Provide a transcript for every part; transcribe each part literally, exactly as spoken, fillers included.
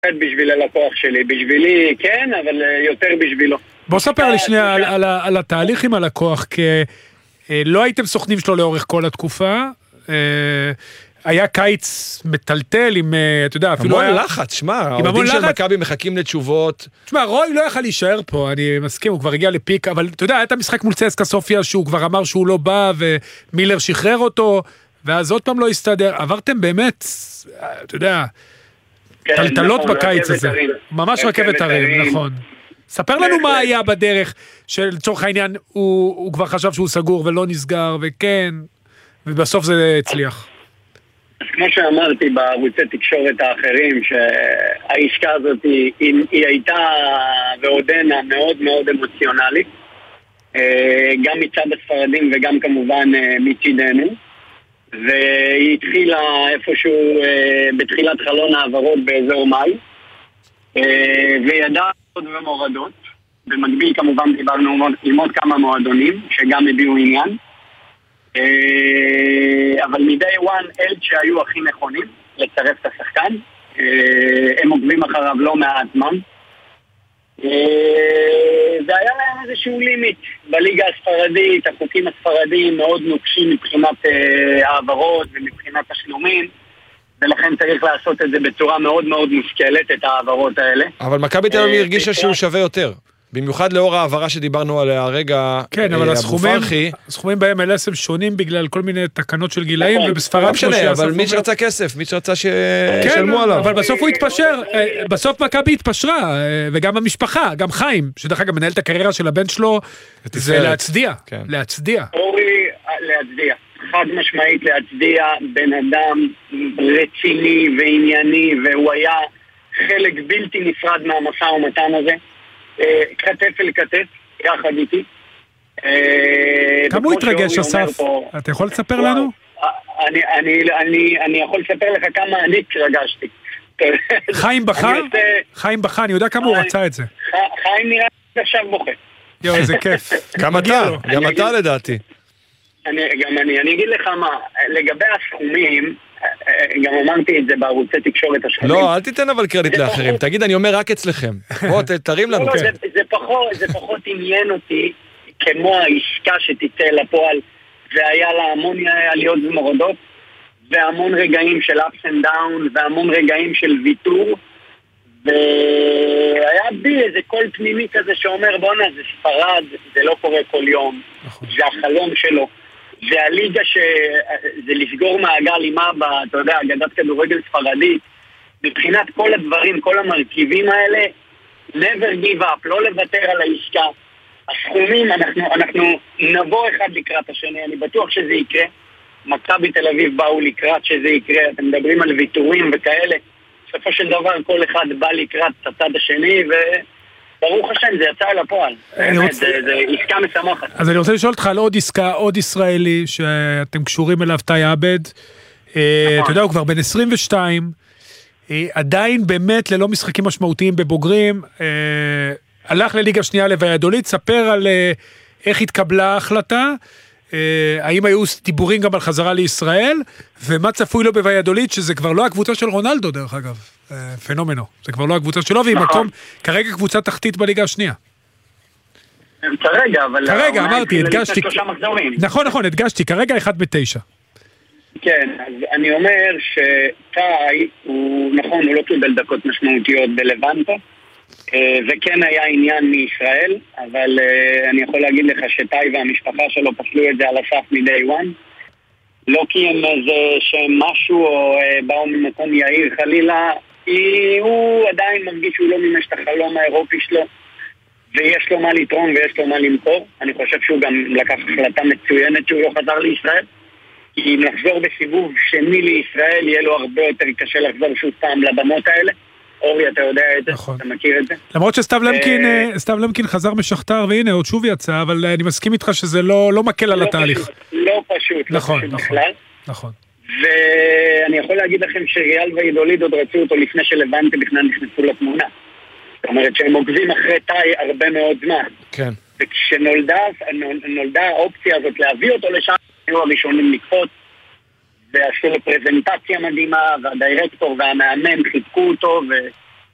בשביל הלקוח שלי, בשבילי כן, אבל יותר בשבילו. בוא ספר לי שנייה על, על, על התהליך עם הלקוח, כי לא הייתם סוכנים שלו לאורך כל התקופה, היה קיץ מטלטל עם, אתה יודע, אפילו המון היה... לחץ, שמה, העובדים של מכבי מחכים לתשובות. תשמע, רוי לא יכל להישאר פה, אני מסכים, הוא כבר הגיע לפיק, אבל אתה יודע, היה את המשחק מול צסקה סופיה, שהוא כבר אמר שהוא לא בא, ומילר שחרר אותו, ואז עוד פעם לא הסתדר, עברתם באמת, אתה יודע... טלטלות בקיץ הזה, ממש רכבת הרים, נכון. ספר לנו מה היה בדרך, שלצורך העניין הוא כבר חשב שהוא סגור ולא נסגר, וכן, ובסוף זה הצליח. אז כמו שאמרתי בערוצי תקשורת האחרים, שהעסקה הזאת היא הייתה ועודנה מאוד מאוד אמוציונלית, גם מצד הספרדים וגם כמובן מצידנו. והיא התחילה איפשהו אה, בתחילת חלון העברות באזור מאי, אה, וידעה עוד ומורדות. במקביל כמובן דיברנו עם עוד כמה מועדונים שגם הביאו עניין, אה, אבל מדי וואן אל שהיו הכי נכונים לצרף את השחקן, אה, הם עוקבים אחריו לא מעט זמן. זה היה להם איזשהו לימיט בליגה הספרדית, החוקים הספרדיים מאוד נוקשים מבחינת העברות ומבחינת תשלומים, ולכן צריך לעשות את זה בצורה מאוד מאוד מושכלת, את העברות האלה. אבל מכבי תל אביב הרגישה שהוא שווה יותר, במיוחד לאור העברה שדיברנו עליה הרגע. כן, אבל הסכומים, הסכומים בהם אל אס הם שונים בגלל כל מיני תקנות של גילאים, ובספרד לא משנה, אבל מי שרצה כסף, מי שרצה שישלמו עליו. אבל בסוף הוא התפשר, בסוף מכבי התפשרה, וגם המשפחה, גם חיים, שדרך אגב מנהל את הקריירה של הבן שלו, זה להצדיע, להצדיע. אורי, להצדיע. חד משמעית להצדיע, בן אדם רציני וענייני, והוא היה חלק בלתי נפרד מהמשא ומתן הזה. כתף אל כתף, יחד איתי. כמה הוא התרגש, אסף? אתה יכול לספר לנו? אני יכול לספר לך כמה אני התרגשתי. חיים בכה? חיים בכה, אני יודע כמה הוא רצה את זה. חיים נראה עכשיו בוכה. יו, איזה כיף. גם אתה, גם אתה לדעתי. גם אני, אני אגיד לך מה, לגבי הסכומים, גם אמרתי את זה בערוצי תקשורת השכנים. לא, אל תיתן אבל קרדיט לאחרים, תגיד אני אומר רק אצלכם. בוא, תרים לנו. זה פחות עניין אותי כמו העסקה שתצא לפועל, והיה לה המון עליות ומורדות, והמון רגעים של ups and downs, והמון רגעים של ויתור, והיה בי איזה קול פנימי כזה שאומר בונה, זה ספרד, זה לא קורה כל יום, זה החלום שלו. זה הליגה שזה לסגור מעגל עם אבא, אתה יודע, אגדת כדורגל ספרדית, מבחינת כל הדברים, כל המרכיבים האלה, never give up, לא לוותר על העסקה. הסכומים, אנחנו, אנחנו נבוא אחד לקראת השני, אני בטוח שזה יקרה. מכבי תל אביב באו לקראת שזה יקרה, אתם מדברים על ויתורים וכאלה. בסופו של דבר כל אחד בא לקראת את הצד השני ו... ברוך השם, זה יצא אל הפועל. זה עסקה משמחת. אז אני רוצה לשאול אותך על עוד עסקה, עוד ישראלי, שאתם קשורים אליו, תאי עבד. אתה יודע, הוא כבר בן עשרים ושתיים, עדיין באמת ללא משחקים משמעותיים בבוגרים, הלך לליגה שנייה לויאדוליד, ספר על איך התקבלה ההחלטה, האם היו דיבורים גם על חזרה לישראל, ומה צפוי לו בויאדוליד, שזה כבר לא הקבוצה של רונלדו, דרך אגב. פנומנו. זה כבר לא הקבוצה שלו, והיא מקום, כרגע קבוצה תחתית בליגה השנייה. כרגע, אבל... כרגע, אמרתי, הדגשתי... נכון, נכון, הדגשתי, כרגע אחד בתשע. כן, אז אני אומר שטאי, הוא, נכון, הוא לא קיבל דקות משמעותיות בלבנטה, וכן היה עניין מישראל, אבל אני יכול להגיד לך שטאי והמשפחה שלו פסלו את זה על הסף מדי וואן, לא כי הם איזה שהם משהו או באו ממקום יאיר חלילה, כי הוא עדיין מרגיש שהוא לא מימש את החלום האירופי שלו, ויש לו מה לתרום ויש לו מה למכור. אני חושב שהוא גם לקח החלטה מצוינת שהוא לא חזר לישראל, כי אם לחזור בסיבוב שני לישראל יהיה לו הרבה יותר קשה לחזור שוב פעם לבמות האלה. אורי, אתה יודע את זה, אתה מכיר את זה. למרות שסתיו למקין, סתיו למקין חזר משכתר, והנה, עוד שוב יצא, אבל אני מסכים איתך שזה לא מקל על התהליך. לא פשוט, לא פשוט בכלל. נכון. ואני יכול להגיד לכם שריאל ויאדוליד עוד רצו אותו לפני שלבנטה בכלל נכנסו לתמונה. זאת אומרת שהם עוקבים אחרי טאי הרבה מאוד זמן. כן. וכשנולדה האופציה הזאת להביא אותו לשם, היו הראשונים לקפוץ, ועשו לו פרזנטציה מדהימה, והדירקטור והמאמן חיבקו אותו,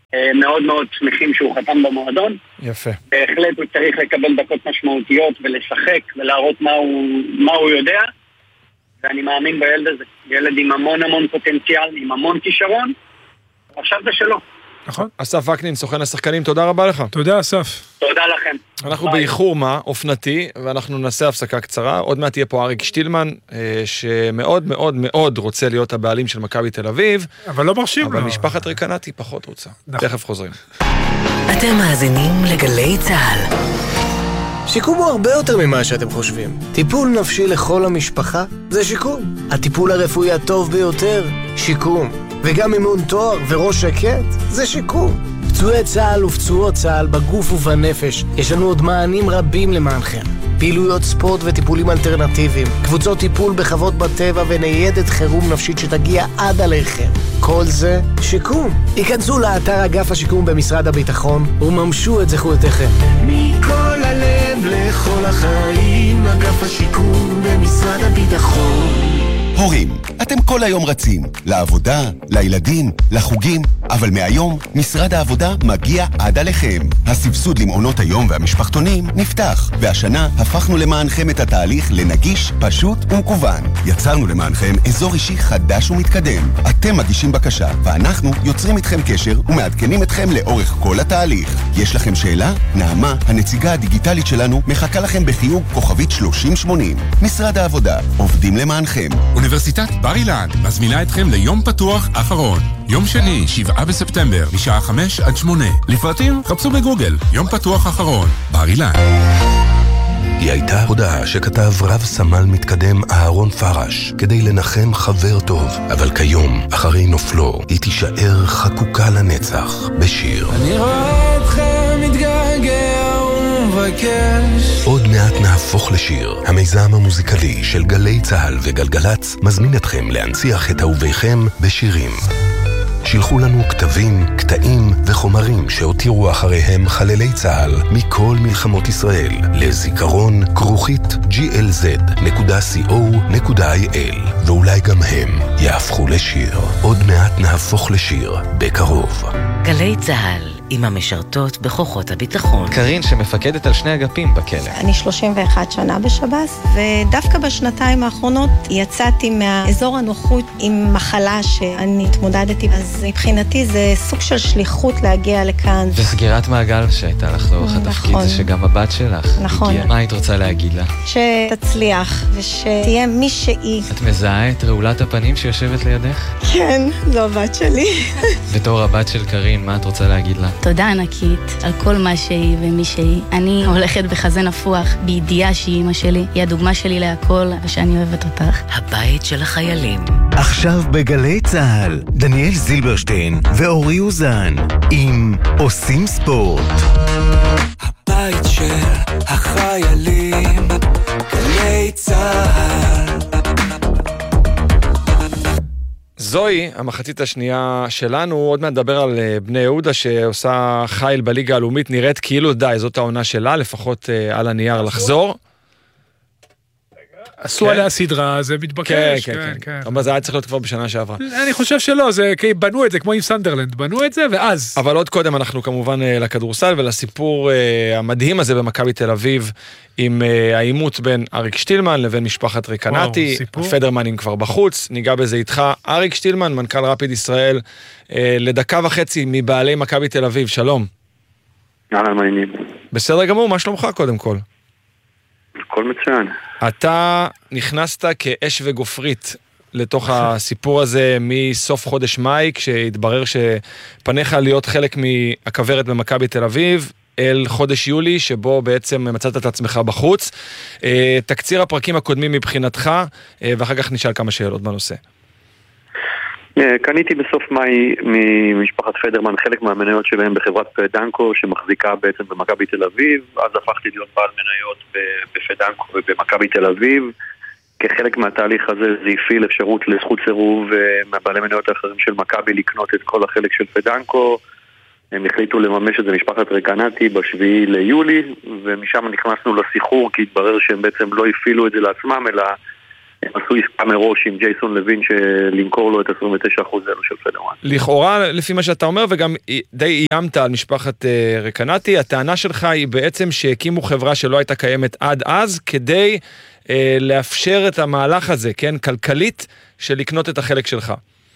מאוד מאוד שמחים שהוא חתם במועדון. יפה. בהחלט הוא צריך לקבל דקות משמעותיות ולשחק ולהראות מה הוא, מה הוא יודע, ואני מאמין בילד הזה. ילד עם המון המון פוטנציאל, עם המון כישרון, עכשיו זה שלו. נכון. אסף וקנין, סוכן השחקנים, תודה רבה לך. תודה אסף. תודה לכם. אנחנו באיחור מה, אופנתי, ואנחנו נעשה הפסקה קצרה. עוד מעט תהיה פה אריק שטילמן, שמאוד מאוד מאוד רוצה להיות הבעלים של מכבי תל אביב. אבל לא מרשים לו. אבל משפחת ריקנטי פחות רוצה. תכף חוזרים. אתם מאזינים לגלי צהל. שיקום הוא הרבה יותר ממה שאתם חושבים. טיפול נפשי לכל המשפחה זה שיקום. הטיפול הרפואי הטוב ביותר, שיקום. וגם אימון תואר וראש שקט זה שיקום. פצועי צהל ופצועות צהל בגוף ובנפש, יש לנו עוד מענים רבים למענכם. פעילויות ספורט וטיפולים אלטרנטיביים, קבוצות טיפול בחוות בטבע וניידת חירום נפשית שתגיע עד עליכם. כל זה שיקום. היכנסו לאתר אגף השיקום במשרד הביטחון וממשו את זכויותיכם. מכל הלב לכל החיים, אגף השיקום במשרד הביטחון. הורים, אתם כל היום רצים, לעבודה, לילדים, לחוגים, אבל מהיום משרד העבודה מגיע עד עליכם. הסבסוד למעונות היום והמשפחתונים נפתח, והשנה הפכנו למענכם את התהליך לנגיש, פשוט ומקוון. יצרנו למענכם אזור אישי חדש ומתקדם. אתם מגישים בקשה, ואנחנו יוצרים איתכם קשר ומעדכנים אתכם לאורך כל התהליך. יש לכם שאלה? נעמה, הנציגה הדיגיטלית שלנו, מחכה לכם בחיוג כוכבית שלושים שמונים. משרד העבודה, עובדים למענכם. אוניברסיטת בר אילן מזמינה אתכם ליום פתוח אחרון. יום שני, שבעה בספטמבר, משעה חמש עד שמונה. לפרטים, חפשו בגוגל. יום פתוח אחרון. בר אילן. היא הייתה הודעה שכתב רב סמל מתקדם אהרון פרש כדי לנחם חבר טוב, אבל כיום, אחרי נופלו, היא תישאר חקוקה לנצח בשיר. אני רואה אתכם מתגעגע ומבקש. עוד מעט נהפוך לשיר. המיזם המוזיקלי של גלי צהל וגלגלץ מזמין אתכם להנציח את אהוביכם בשירים. שילחו לנו כתבים, קטעים וחומרים שהותירו אחריהם חללי צהל מכל מלחמות ישראל לזיכרון כרוכית ג'י אל זד נקודה סי או נקודה איי אל, ואולי גם הם יהפכו לשיר. עוד מעט נהפוך לשיר בקרוב. גלי צהל עם המשרתות בכוחות הביטחון. קרין שמפקדת על שני אגפים בכלא. אני שלושים ואחת שנה בשב"ס, ודווקא בשנתיים האחרונות יצאתי מהאזור הנוחות עם מחלה שאני התמודדתי. אז מבחינתי זה סוג של שליחות להגיע לכאן. וסגירת מעגל שהייתה לך לאורך התפקיד, נכון. זה שגם הבת שלך. נכון. הגיע. מה היית רוצה להגיד לה? שתצליח, ושתהיה מי שהיא. את מזהה את רעולת הפנים שיושבת לידך? כן, זו הבת שלי. בתור הבת של קרין, מה את רוצה להגיד לה? תודה ענקית על כל מה שהיא ומי שהיא. אני הולכת בחזה נפוח בידיעה שהיא אמא שלי. היא הדוגמה שלי להכל ושאני אוהבת אותך. הבית של החיילים. עכשיו בגלי צהל, דניאל זילברשטיין ואורי אוזן עם עושים ספורט. הבית של החיילים, גלי צהל. זוהי המחצית השנייה שלנו, עוד מעט נדבר על בני יהודה שעושה חיל בליגה הלאומית, נראית כאילו די, זאת העונה שלה, לפחות על הנייר לחזור. עשו עליה סדרה, זה מתבקש. כן, כן, כן. אבל זה היה צריך להיות כבר בשנה שעברה. אני חושב שלא, בנו את זה כמו עם סנדרלנד, בנו את זה ואז. אבל עוד קודם אנחנו כמובן לכדורסל ולסיפור המדהים הזה במכבי תל אביב, עם האימות בין אריק שטילמן לבין משפחת ריקנטי, הפדרמנים כבר בחוץ, ניגע בזה איתך. אריק שטילמן, מנכ"ל רפיד ישראל, לדקה וחצי מבעלי מכבי תל אביב, שלום. אהלן, מעניינים. בסדר גמור, מה שלומך קודם כל? הכל מצוין. אתה נכנסת כאש וגופרית לתוך הסיפור הזה מסוף חודש מאי, כשהתברר שפניך להיות חלק מהכברת במכבי תל אביב, אל חודש יולי, שבו בעצם מצאת את עצמך בחוץ. תקציר הפרקים הקודמים מבחינתך, ואחר כך נשאל כמה שאלות בנושא. קניתי בסוף מאי ממשפחת פדרמן חלק מהמניות שלהם בחברת פדנקו שמחזיקה בעצם במכבי תל אביב. אז הפכתי להיות בעל מניות בפדנקו ובמכבי תל אביב. כחלק מהתהליך הזה זה הפעיל אפשרות לזכות סירוב מהבעלי מניות האחרים של מכבי לקנות את כל החלק של פדנקו. הם החליטו לממש את זה משפחת ריקנטי בשביעי ליולי, ומשם נכנסנו לסיחור כי התברר שהם בעצם לא הפעילו את זה לעצמם אלא הם עשו עסקה מראש עם ג'ייסון לוין שלמכור לו את עשרים ותשעה אחוז אלו של פדרמן. לכאורה, לפי מה שאתה אומר, וגם די איימת על משפחת רקנטי, הטענה שלך היא בעצם שהקימו חברה שלא הייתה קיימת עד אז, כדי אה, לאפשר את המהלך הזה, כן, כלכלית, של לקנות את החלק שלך.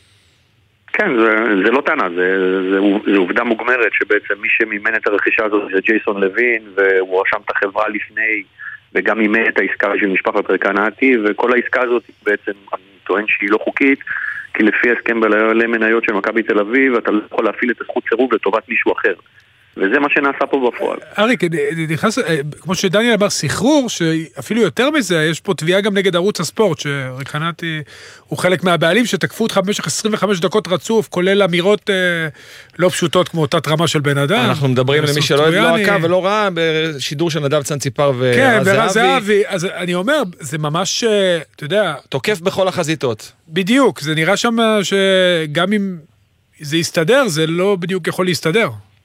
כן, זה, זה לא טענה, זה, זה, זה עובדה מוגמרת שבעצם מי שמימן את הרכישה הזאת זה ג'ייסון לוין, והוא רשם את החברה לפני, וגם מימן את העסקה של משפחת רקנטי, וכל העסקה הזאת בעצם, אני טוען שהיא לא חוקית, כי לפי הסכם בעלי מניות של מכבי תל אביב, אתה לא יכול להפעיל את הזכות סירוב לטובת מישהו אחר. וזה מה שנעשה פה בפועל. אריק, נכנס, כמו שדניאל אמר, סחרור, שאפילו יותר מזה, יש פה תביעה גם נגד ערוץ הספורט, שרקנטי הוא חלק מהבעלים, שתקפו אותך במשך עשרים וחמש דקות רצוף, כולל אמירות אה, לא פשוטות כמו אותת רמה של בן אדם. אנחנו מדברים למי שלא אוהב לא עקה ולא ראה, בשידור של נדב צנציפר ורז כן, ורז זהבי. זהבי. אז אני אומר, זה ממש, אתה יודע... תוקף בכל החזיתות. בדיוק, זה נראה שם שגם אם זה יסתדר, זה לא בדיוק יכול להסתדר.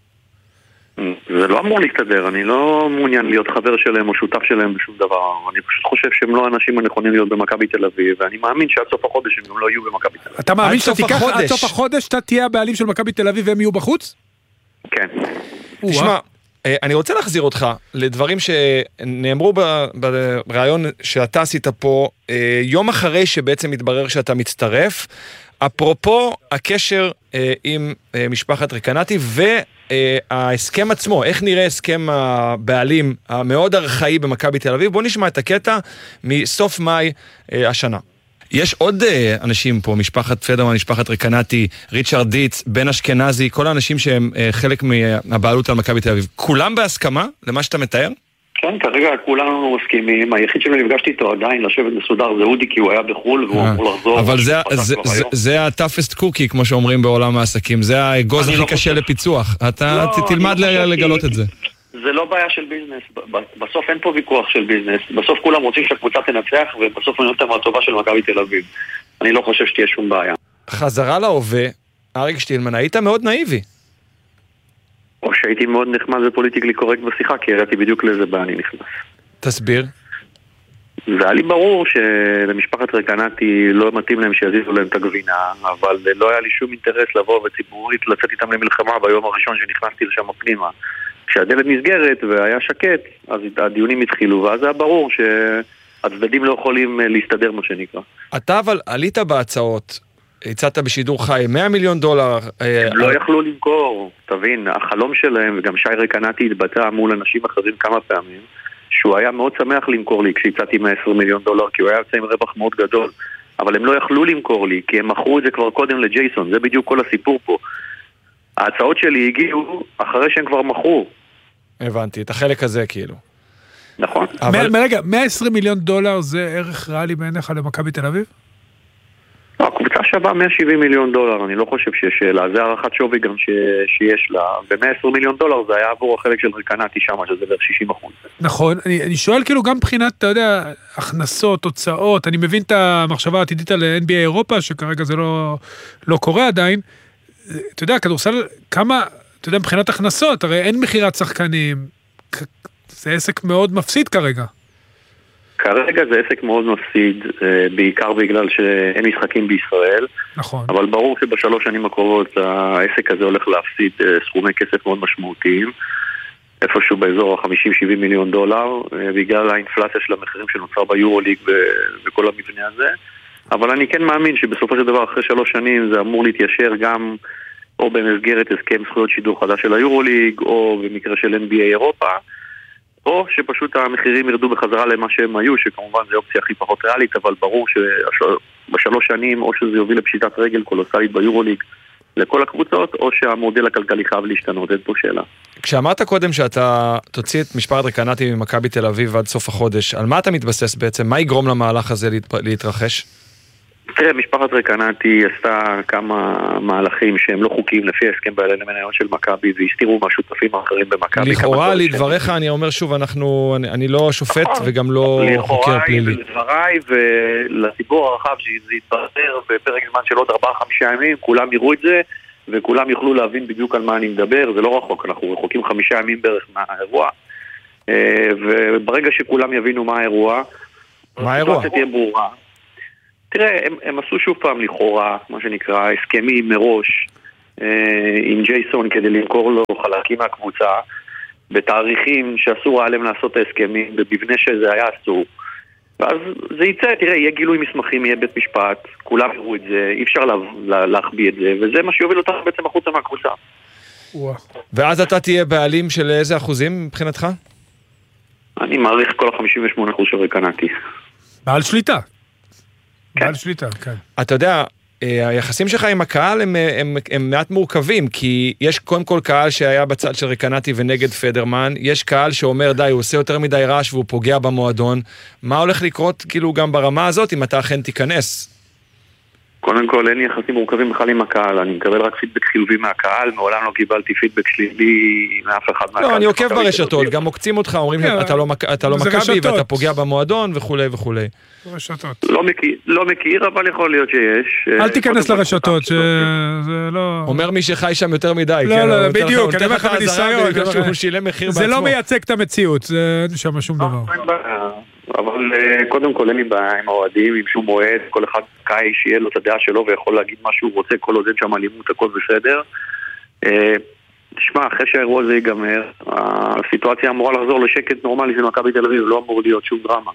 זה לא אמור להסתדר, אני לא מעוניין להיות חבר שלהם או שותף שלהם בשום דבר. אני פשוט חושב שהם לא האנשים הנכונים להיות במכבי תל אביב, ואני מאמין שעד סוף החודש הם גם לא יהיו במכבי תל אביב. אתה מאמין שאתה תיקח עד סוף החודש, אתה תהיה הבעלים של מכבי תל אביב והם יהיו בחוץ? כן. תשמע, אני רוצה להחזיר אותך לדברים שנאמרו ברעיון שאתה עשית פה, יום אחרי שבעצם מתברר שאתה מצטרף, אפרופו הקשר עם משפחת רקנטי וההסכם עצמו, איך נראה הסכם הבעלים המאוד ארכאי במכבי תל אביב. בוא נשמע את הקטע מסוף מאי השנה. יש עוד אנשים פה, משפחת פדרמן, משפחת רקנטי, ריצ'רד דיץ, בן אשכנזי, כל האנשים שהם חלק מהבעלות על מכבי תל אביב, כולם בהסכמה למה שאתה מתאר? כן, כרגע כולנו מסכימים, היחיד שלא נפגשתי איתו עדיין לשבת מסודר זה אודי, כי הוא היה בחול והוא אמור לחזור. אבל זה הטאפסט קוקי, כמו שאומרים בעולם העסקים, זה האגוז הכי קשה לפיצוח, אתה תלמד לגלות את זה. זה לא בעיה של ביזנס, בסוף אין פה ויכוח של ביזנס, בסוף כולם רוצים שהקבוצה תנצח ובסוף אני נותן מהטובה של מכבי תל אביב. אני לא חושב שתהיה שום בעיה. חזרה להווה, אריק שטילמן, היית מאוד נאיבי. או שהייתי מאוד נחמד ופוליטיקלי קורקט בשיחה, כי הראיתי בדיוק לאיזה בעיה אני נכנס. תסביר. זה היה לי ברור שלמשפחת רקנטי לא מתאים להם שיזיזו להם את הגבינה, אבל לא היה לי שום אינטרס לבוא וציבורית לצאת איתם למלחמה ביום הראשון שנכנסתי לשם הפנימה. כשהדלת נסגרת והיה שקט, אז הדיונים התחילו, ואז היה ברור שהצדדים לא יכולים להסתדר מה שנקרא. אתה אבל עלית בהצעות, הצעת בשידור חי מאה מיליון דולר. הם לא יכלו למכור, תבין, החלום שלהם, וגם שי רקנטי התבטא מול אנשים אחרים כמה פעמים, שהוא היה מאוד שמח למכור לי כשהצעתי מאה ועשרים מיליון דולר, כי הוא היה יוצא עם רווח מאוד גדול, אבל הם לא יכלו למכור לי, כי הם מכרו את זה כבר קודם לג'ייסון, זה בדיוק כל הסיפור פה. ההצעות שלי הגיעו אחרי שהם כבר מכרו. הבנתי, את החלק הזה כאילו. נכון. רגע, מאה ועשרים מיליון דולר זה ערך ריאלי בעיניך למכבי תל אביב? לא, הקבוצה שווה מאה ושבעים מיליון דולר, אני לא חושב שיש שאלה, זה הערכת שווי גם שיש לה, ו-מאה ועשרים מיליון דולר זה היה עבור החלק של רקנטי שם, שזה בערך שישים אחוז. נכון, אני, אני שואל כאילו גם מבחינת, אתה יודע, הכנסות, תוצאות, אני מבין את המחשבה העתידית על אן בי איי אירופה, שכרגע זה לא, לא קורה עדיין, אתה יודע, כדורסל, כמה, אתה יודע, מבחינת הכנסות, הרי אין מחירת שחקנים, זה עסק מאוד מפסיד כרגע. כרגע זה עסק מאוד מפסיד, בעיקר בגלל שאין משחקים בישראל. נכון. אבל ברור שבשלוש שנים הקרובות העסק הזה הולך להפסיד סכומי כסף מאוד משמעותיים, איפשהו באזור ה-חמישים שבעים מיליון דולר, בגלל האינפלציה של המחירים שנוצר ביורוליג וכל המבנה הזה. אבל אני כן מאמין שבסופו של דבר אחרי שלוש שנים זה אמור להתיישר גם או במסגרת הסכם זכויות שידור חדש של היורוליג, או במקרה של אן בי איי אירופה, או שפשוט המחירים ירדו בחזרה למה שהם היו, שכמובן זה אופציה הכי פחות ריאלית, אבל ברור שבשלוש שנים או שזה יוביל לפשיטת רגל קולוסלית ביורוליג לכל הקבוצות, או שהמודל הכלכלי חייב להשתנות, אין פה שאלה. כשאמרת קודם שאתה תוציא את משפחת רקנטי ממכבי תל אביב עד סוף החודש, על מה אתה מתבסס בעצם? מה יגרום למהלך הזה להתרחש? תראה, משפחת רקנטי עשתה כמה מהלכים שהם לא חוקיים לפי הסכם בעלי מניות של מכבי, והסתירו מהשותפים האחרים במכבי. לכאורה, לדבריך, אני אומר שוב, אנחנו, אני, אני לא שופט וגם לא חוקר פלילי. לדבריי ולציבור הרחב שזה יתברר בפרק זמן של עוד ארבעה חמישה ימים, כולם יראו את זה, וכולם יוכלו להבין בדיוק על מה אני מדבר, זה לא רחוק, אנחנו רחוקים חמישה ימים בערך מהאירוע, וברגע שכולם יבינו מה האירוע, מה האירוע? תהיה ברורה. תראה, הם, הם עשו שוב פעם לכאורה, מה שנקרא, הסכמים מראש אה, עם ג'ייסון כדי למכור לו חלקים מהקבוצה, בתאריכים שאסור היה להם לעשות ההסכמים, ובבנה שזה היה אסור. ואז זה יצא, תראה, יהיה גילוי מסמכים, יהיה בית משפט, כולם יראו את זה, אי אפשר לה, לה, להחביא את זה, וזה מה שיוביל אותנו בעצם החוצה מהקבוצה. ואז אתה תהיה בעלים של איזה אחוזים מבחינתך? אני מעריך כל ה-חמישים ושמונה אחוז שרקנתי. בעל שליטה. בעל שליטה, כן. אתה יודע, היחסים שלך עם הקהל הם, הם, הם מעט מורכבים, כי יש קודם כל קהל שהיה בצד של רקנתי ונגד פדרמן, יש קהל שאומר די, הוא עושה יותר מדי רעש והוא פוגע במועדון. מה הולך לקרות כאילו גם ברמה הזאת אם אתה אכן תיכנס? קודם כל אין לי יחסים מורכבים בכלל עם הקהל, אני מקבל רק פידבק חיובי מהקהל, מעולם לא קיבלתי פידבק שלילי מאף אחד מהקהל. לא, אני עוקב ברשתות, גם מוקצים אותך, אומרים אתה לא מכבי ואתה פוגע במועדון וכו' וכו'. רשתות. לא מכיר, אבל יכול להיות שיש. אל תיכנס לרשתות, שזה לא... אומר מי שחי שם יותר מדי. לא, לא, בדיוק, אני אומר לך בניסיון. זה לא בעצמו. מייצג את המציאות, זה אין שם שום דבר. אבל קודם כל אין לי בעיה עם האוהדים, עם שום מועד, כל אחד קאי שיהיה לו את הדעה שלו ויכול להגיד מה שהוא רוצה, כל עוד אין שם אלימות, הכל בסדר. תשמע, אחרי שהאירוע הזה ייגמר, הסיטואציה אמורה לחזור לשקט נורמלי של מכבי תל אביב, לא אמור להיות שום דרמה.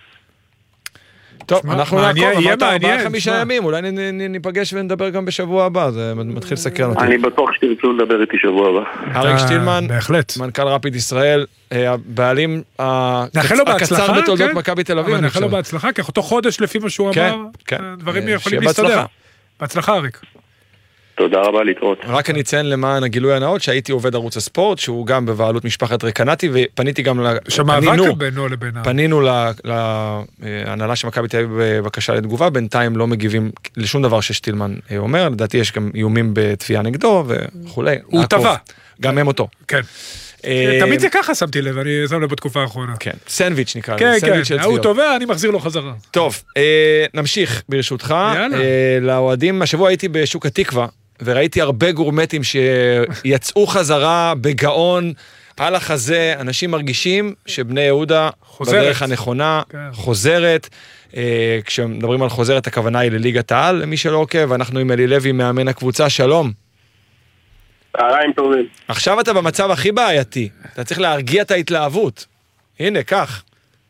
טוב, אנחנו נעקוב, אמרת ארבעה חמישה ימים, אולי ניפגש ונדבר גם בשבוע הבא, זה מתחיל לסקרן אותי. אני בטוח שתרצו לדבר איתי שבוע הבא. אריק שטילמן, מנכ"ל רפיד ישראל, הבעלים הקצר בתולדות מכבי תל אביב. נאחל לו בהצלחה, כי אותו חודש לפי מה שהוא אמר, דברים יכולים להסתדר. בהצלחה אריק. תודה רבה, להתראות. רק אני אציין למען הגילוי הנאות שהייתי עובד ערוץ הספורט, שהוא גם בבעלות משפחת רקנתי, ופניתי גם, שמאבק בינו לבינה. פנינו להנהלה של מכבי תל אביב בבקשה לתגובה, בינתיים לא מגיבים לשום דבר ששטילמן אומר, לדעתי יש גם איומים בתביעה נגדו וכולי. הוא טבע. גם הם אותו. כן. תמיד זה ככה שמתי לב, אני שם לב בתקופה האחרונה. כן, סנדוויץ' נקרא. כן, כן, הוא טובה, אני מחזיר לו חזרה. טוב, נמשיך ברשותך. לאוהדים, השבוע הייתי בשוק התקווה, וראיתי הרבה גורמטים שיצאו חזרה בגאון על החזה, אנשים מרגישים שבני יהודה בדרך הנכונה, חוזרת, כשמדברים על חוזרת הכוונה היא לליגת העל, למי שלא עוקב, אנחנו עם אלי לוי מאמן הקבוצה, שלום. צהריים טובים. עכשיו אתה במצב הכי בעייתי, אתה צריך להרגיע את ההתלהבות, הנה, כך.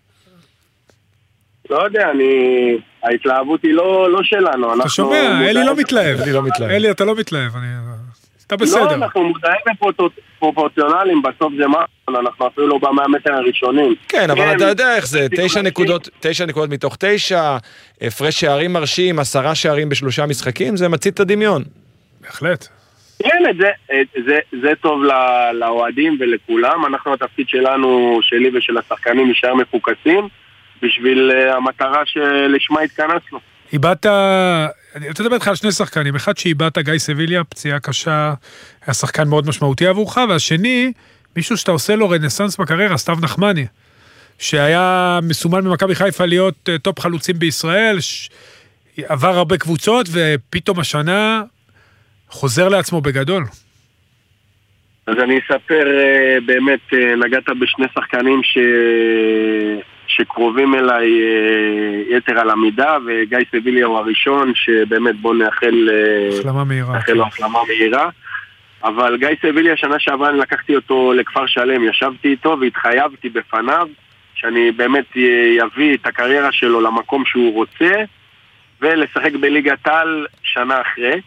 לא יודע, אני... ההתלהבות היא לא, לא שלנו. אתה שומע, אלי לא מתלהב. אלי, אתה לא מתלהב. אתה בסדר. לא, אנחנו מודעים בפרופורציונליים, בסוף זה מה, אנחנו אפילו לא במאה מטר הראשונים. כן, אבל אתה יודע איך זה, תשע נקודות, תשע נקודות מתוך תשע, הפרש שערים מרשים, עשרה שערים בשלושה משחקים, זה מצית את הדמיון. בהחלט. כן, זה, זה, זה טוב לאוהדים ולכולם. אנחנו, התפקיד שלנו, שלי ושל השחקנים, נשאר מפוקסים. בשביל uh, המטרה שלשמה התכנסנו. איבדת, אני רוצה לדבר איתך על שני שחקנים, אחד שאיבדת גיא סביליה, פציעה קשה, היה שחקן מאוד משמעותי עבורך, והשני, מישהו שאתה עושה לו רנסנס בקריירה, סתיו נחמני, שהיה מסומן במכבי חיפה להיות uh, טופ חלוצים בישראל, ש... עבר הרבה קבוצות, ופתאום השנה חוזר לעצמו בגדול. אז אני אספר, uh, באמת, uh, נגעת בשני שחקנים ש... שקרובים אליי יתר על המידה, וגיא סביליה הוא הראשון, שבאמת בוא נאחל החלמה מהירה. נאחל לו החלמה מהירה. אבל גיא סביליה, שנה שעברה אני לקחתי אותו לכפר שלם, ישבתי איתו והתחייבתי בפניו, שאני באמת יביא את הקריירה שלו למקום שהוא רוצה, ולשחק בליגת העל שנה אחרי.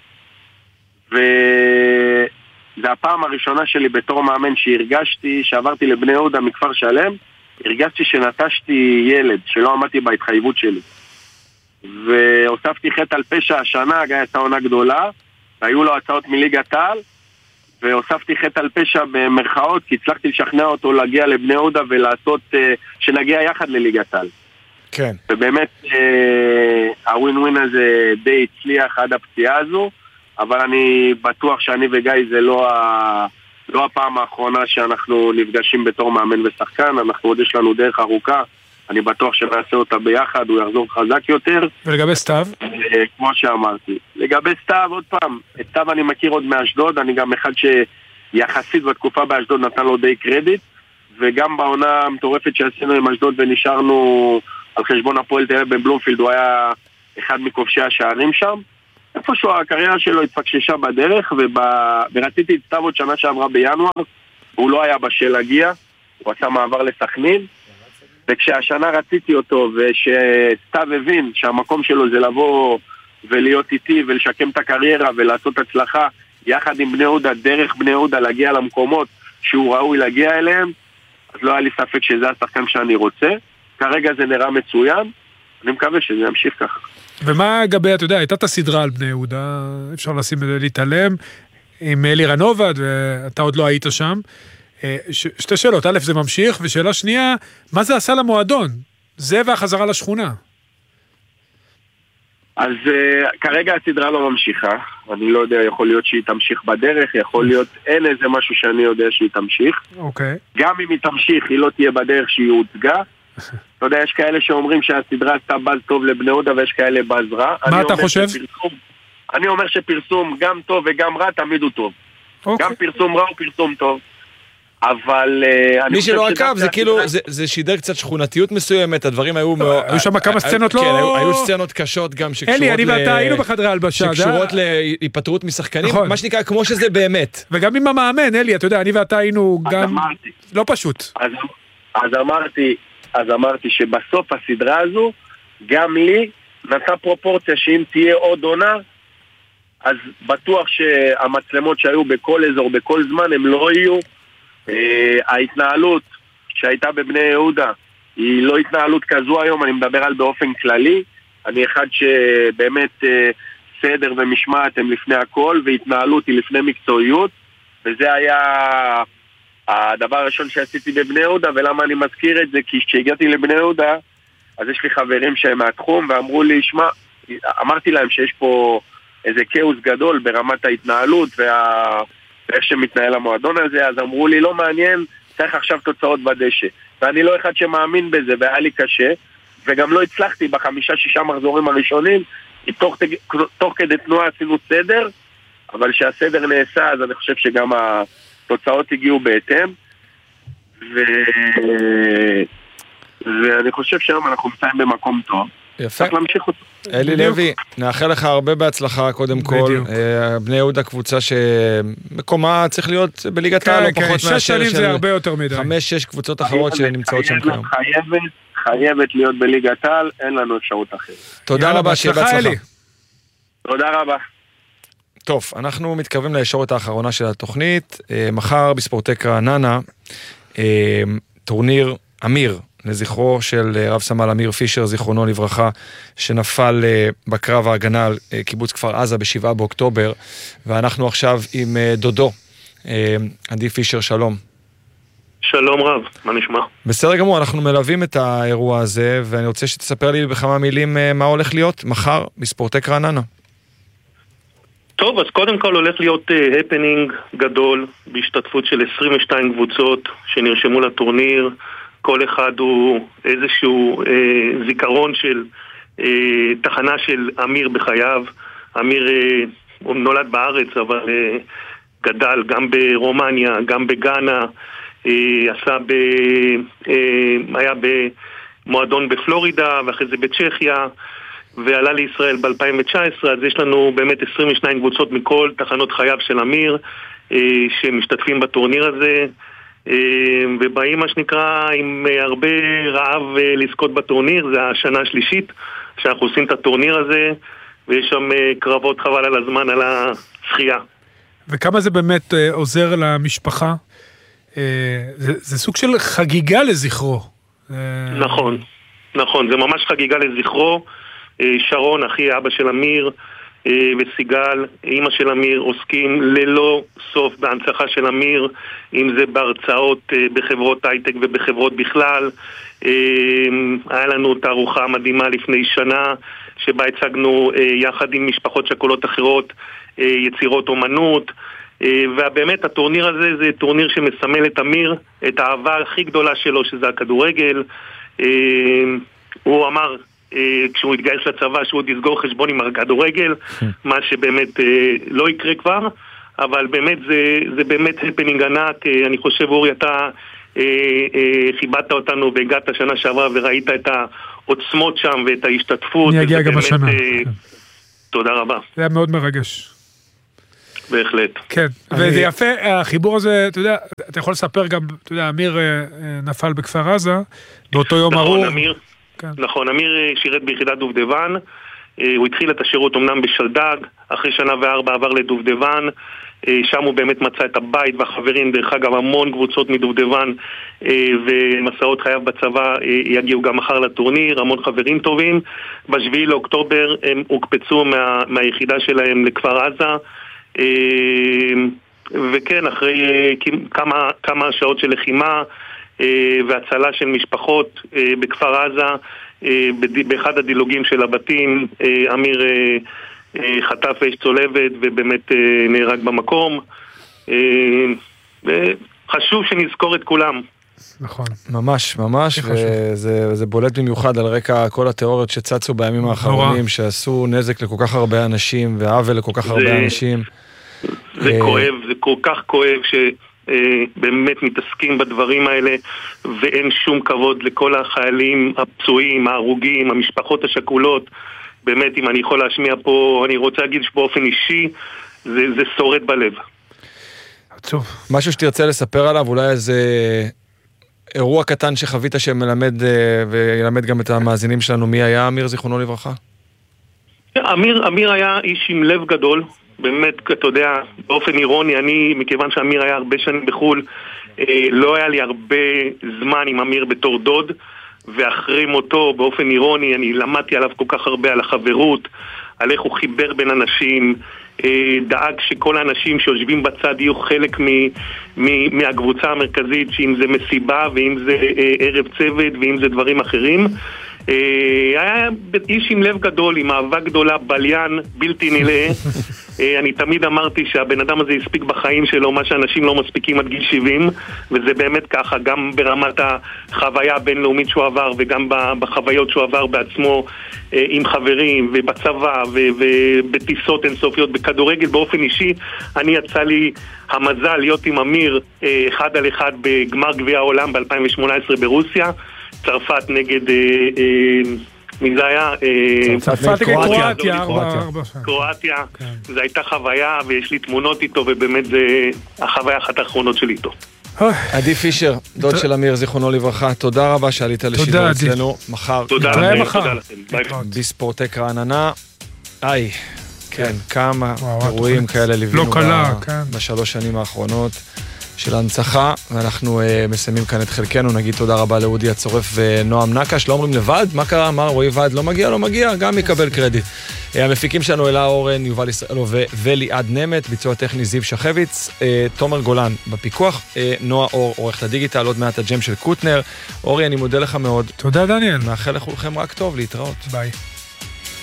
וזה הפעם הראשונה שלי בתור מאמן שהרגשתי, שעברתי לבני יהודה מכפר שלם, הרגשתי שנטשתי ילד, שלא עמדתי בהתחייבות שלי. והוספתי חטא על פשע השנה, הגיא הייתה עונה גדולה, והיו לו הצעות מליגת העל, והוספתי חטא על פשע במרכאות, כי הצלחתי לשכנע אותו להגיע לבני יהודה ולעשות, שנגיע יחד לליגת העל. כן. ובאמת, הווין ווין הזה די הצליח עד הפציעה הזו, אבל אני בטוח שאני וגיא זה לא ה... לא הפעם האחרונה שאנחנו נפגשים בתור מאמן ושחקן, אנחנו עוד יש לנו דרך ארוכה, אני בטוח שנעשה אותה ביחד, הוא יחזור חזק יותר. ולגבי סתיו? כמו שאמרתי. לגבי סתיו, עוד פעם, את סתיו אני מכיר עוד מאשדוד, אני גם אחד שיחסית בתקופה באשדוד נתן לו די קרדיט, וגם בעונה המטורפת שעשינו עם אשדוד ונשארנו על חשבון הפועל תל אביב בבלומפילד, הוא היה אחד מכובשי השערים שם. איפשהו הקריירה שלו התפקששה בדרך, ובא... ורציתי את סתיו עוד שנה שעברה בינואר, הוא לא היה בשל להגיע, הוא עשה מעבר לסכנין, וכשהשנה רציתי אותו, ושסתיו הבין שהמקום שלו זה לבוא ולהיות איתי ולשקם את הקריירה ולעשות הצלחה, יחד עם בני יהודה, דרך בני יהודה להגיע למקומות שהוא ראוי להגיע אליהם, אז לא היה לי ספק שזה השחקן שאני רוצה. כרגע זה נראה מצוין, אני מקווה שזה ימשיך ככה. ומה גבי, אתה יודע, הייתה את הסדרה על בני יהודה, אפשר לשים להתעלם, עם אלי רנובד, ואתה עוד לא היית שם. ש- שתי שאלות, א', זה ממשיך, ושאלה שנייה, מה זה עשה למועדון? זה והחזרה לשכונה. אז uh, כרגע הסדרה לא ממשיכה, אני לא יודע, יכול להיות שהיא תמשיך בדרך, יכול להיות, אין איזה משהו שאני יודע שהיא תמשיך. אוקיי. גם אם היא תמשיך, היא לא תהיה בדרך שהיא הוצגה. אתה יודע, יש כאלה שאומרים שהסדרה עשתה בז טוב לבני יהודה, ויש כאלה בז רע. מה אתה חושב? שפרסום, אני אומר שפרסום גם טוב וגם רע, תמיד הוא טוב. אוקיי. גם פרסום רע הוא פרסום טוב. אבל מי שלא עקב, זה כאילו, זה שידר קצת שכונתיות מסוימת, הדברים היו... היו שם כמה סצנות לא... כן, היו סצנות קשות גם שקשורות... אלי, אני ואתה היינו בחדרי הלבשה. שקשורות להיפטרות משחקנים, מה שנקרא, כמו שזה באמת. וגם עם המאמן, אלי, אתה יודע, אני ואתה היינו גם... לא פשוט. אז אמרתי, אז אמרתי שבסוף הסדרה הזו, גם לי נעשה פרופורציה שאם תהיה עוד עונה, אז בטוח שהמצלמות שהיו בכל אזור, בכל זמן, הם לא יהיו. Uh, ההתנהלות שהייתה בבני יהודה היא לא התנהלות כזו היום, אני מדבר על באופן כללי. אני אחד שבאמת uh, סדר ומשמעת הם לפני הכל, והתנהלות היא לפני מקצועיות, וזה היה הדבר הראשון שעשיתי בבני יהודה. ולמה אני מזכיר את זה? כי כשהגעתי לבני יהודה, אז יש לי חברים שהם מהתחום ואמרו לי, שמע, אמרתי להם שיש פה איזה כאוס גדול ברמת ההתנהלות וה... ואיך שמתנהל המועדון הזה, אז אמרו לי, לא מעניין, צריך עכשיו תוצאות בדשא. ואני לא אחד שמאמין בזה, והיה לי קשה, וגם לא הצלחתי בחמישה, שישה מחזורים הראשונים, תוך, תוך כדי תנועה עשינו סדר, אבל שהסדר נעשה, אז אני חושב שגם התוצאות הגיעו בהתאם, ו... ואני חושב שהיום אנחנו מצאים במקום טוב. יפה. צריך להמשיך אותו. אלי לוי, נאחל לך הרבה בהצלחה קודם כל. בני יהודה קבוצה שמקומה צריך להיות בליגת העל, לא פחות מאשר שש שנים זה הרבה יותר מדי. חמש, שש קבוצות אחרות שנמצאות שם כיום. חייבת, חייבת להיות בליגת העל, אין לנו אפשרות אחרת. תודה רבה, שיהיה בהצלחה. תודה רבה. טוב, אנחנו מתקרבים לישורת האחרונה של התוכנית. מחר בספורטק רעננה, טורניר אמיר, לזכרו של רב סמל אמיר פישר, זיכרונו לברכה, שנפל בקרב ההגנה על קיבוץ כפר עזה בשבעה באוקטובר, ואנחנו עכשיו עם דודו, עדי פישר, שלום. שלום רב, מה נשמע? בסדר גמור, אנחנו מלווים את האירוע הזה, ואני רוצה שתספר לי בכמה מילים מה הולך להיות מחר בספורטק רעננה. טוב, אז קודם כל הולך להיות הפנינג גדול, בהשתתפות של עשרים ושתיים קבוצות שנרשמו לטורניר, כל אחד הוא איזשהו אה, זיכרון של אה, תחנה של אמיר בחייו. אמיר אה, הוא נולד בארץ, אבל אה, גדל גם ברומניה, גם בגאנה, אה, עשה ב, אה, היה במועדון בפלורידה, ואחרי זה בצ'כיה, ועלה לישראל ב-אלפיים תשע עשרה, אז יש לנו באמת עשרים ושתיים קבוצות מכל תחנות חייו של אמיר, אה, שמשתתפים בטורניר הזה, ובאים מה שנקרא עם הרבה רעב לזכות בטורניר. זה השנה השלישית שאנחנו עושים את הטורניר הזה, ויש שם קרבות חבל על הזמן על השחייה. וכמה זה באמת עוזר למשפחה? זה, זה סוג של חגיגה לזכרו. נכון, נכון, זה ממש חגיגה לזכרו. שרון, אחי אבא של אמיר, וסיגל, אמא של אמיר, עוסקים ללא סוף בהנצחה של אמיר, אם זה בהרצאות בחברות הייטק ובחברות בכלל. היה לנו תערוכה מדהימה לפני שנה, שבה הצגנו יחד עם משפחות שכולות אחרות יצירות אומנות, ובאמת הטורניר הזה זה טורניר שמסמל את אמיר, את האהבה הכי גדולה שלו, שזה הכדורגל. הוא אמר כשהוא התגייס לצבא שהוא עוד יסגור חשבון עם הכדורגל, מה שבאמת לא יקרה כבר, אבל באמת זה, זה באמת הפנינג ענק. אני חושב אורי, אתה חיבדת אותנו והגעת שנה שעברה וראית את העוצמות שם ואת ההשתתפות. אני אגיע גם השנה. תודה רבה. זה היה מאוד מרגש. בהחלט. כן, וזה יפה, החיבור הזה, אתה יודע, אתה יכול לספר גם, אתה יודע, אמיר נפל בכפר עזה, באותו יום ארור. נכון, אמיר, נכון, אמיר שירת ביחידת דובדבן, הוא התחיל את השירות אמנם בשלדג, אחרי שנה וארבע עבר לדובדבן, שם הוא באמת מצא את הבית והחברים, דרך אגב המון קבוצות מדובדבן ומסעות חייו בצבא יגיעו גם מחר לטורניר, המון חברים טובים. בשביעי לאוקטובר הם הוקפצו מה, מהיחידה שלהם לכפר עזה, וכן, אחרי כמה, כמה שעות של לחימה והצלה של משפחות בכפר עזה, באחד הדילוגים של הבתים אמיר חטף אש צולבת ובאמת נהרג במקום. חשוב שנזכור את כולם. נכון. ממש, ממש, וזה, וזה בולט במיוחד על רקע כל התיאוריות שצצו בימים האחרונים, שעשו נזק לכל כך הרבה אנשים, ועוול לכל כך הרבה אנשים. זה כואב, זה כל כך כואב שבאמת מתעסקים בדברים האלה, ואין שום כבוד לכל החיילים הפצועים, ההרוגים, המשפחות השכולות. באמת, אם אני יכול להשמיע פה, אני רוצה להגיד שבאופן אישי, זה, זה שורד בלב. טוב. משהו שתרצה לספר עליו, אולי איזה אירוע קטן שחווית שמלמד וילמד גם את המאזינים שלנו, מי היה אמיר זיכרונו לברכה? אמיר, אמיר היה איש עם לב גדול, באמת, אתה יודע, באופן אירוני, אני, מכיוון שאמיר היה הרבה שנים בחול, לא היה לי הרבה זמן עם אמיר בתור דוד, ואחרי מותו, באופן אירוני, אני למדתי עליו כל כך הרבה, על החברות, על איך הוא חיבר בין אנשים, דאג שכל האנשים שיושבים בצד יהיו חלק מ- מ- מהקבוצה המרכזית, שאם זה מסיבה ואם זה ערב צוות ואם זה דברים אחרים. היה איש עם לב גדול, עם אהבה גדולה, בליין, בלתי נלאה. אני תמיד אמרתי שהבן אדם הזה הספיק בחיים שלו מה שאנשים לא מספיקים עד גיל שבעים, וזה באמת ככה, גם ברמת החוויה הבינלאומית שהוא עבר וגם בחוויות שהוא עבר בעצמו עם חברים ובצבא ובטיסות אינסופיות, בכדורגל באופן אישי. אני יצא לי המזל להיות עם אמיר אחד על אחד בגמר גביע העולם ב-אלפיים שמונה עשרה ברוסיה, צרפת נגד מי זה היה? צרפת נגד קרואטיה, קרואטיה. זו הייתה חוויה ויש לי תמונות איתו, ובאמת זה החוויה אחת האחרונות שלי איתו. עדי פישר, דוד של אמיר זיכרונו לברכה, תודה רבה שעלית לשידור אצלנו. מחר תודה לכם, בספורטק רעננה. איי, כן, כמה אירועים כאלה ליווינו בשלוש שנים האחרונות של ההנצחה, ואנחנו uh, מסיימים כאן את חלקנו. נגיד תודה רבה לאודי הצורף ונועם נקש. לא אומרים לבד, מה קרה? אמר רועי ועד לא מגיע, לא מגיע, גם יקבל קרדיט. Uh, המפיקים שלנו אלה אורן, יובל ישראלו וליעד נמת, ביצוע טכני זיו שחביץ, uh, תומר גולן בפיקוח, uh, נועה אור, עורכת הדיגיטל, עוד מעט הג'ם של קוטנר. אורי, אני מודה לך מאוד. תודה דניאל. מאחל לכולכם רק טוב, להתראות. ביי.